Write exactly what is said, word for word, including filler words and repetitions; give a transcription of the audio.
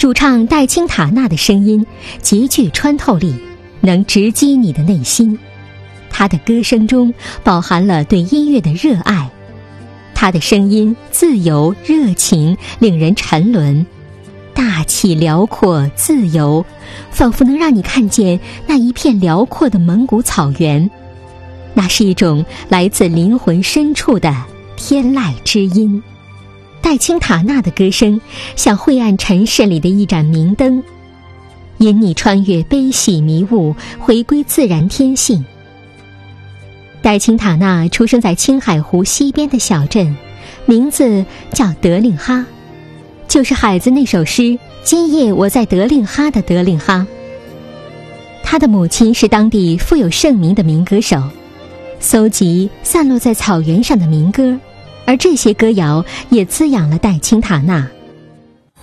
主唱戴青塔纳的声音极具穿透力，能直击你的内心。他的歌声中饱含了对音乐的热爱，他的声音自由热情，令人沉沦，大气辽阔自由，仿佛能让你看见那一片辽阔的蒙古草原。那是一种来自灵魂深处的天籁之音。戴青塔纳的歌声像晦暗尘世里的一盏明灯，引你穿越悲喜迷雾，回归自然天性。戴青塔纳出生在青海湖西边的小镇，名字叫德令哈，就是海子那首诗《今夜我在德令哈》的德令哈。他的母亲是当地富有盛名的民歌手，搜集散落在草原上的民歌，而这些歌谣也滋养了戴青塔纳。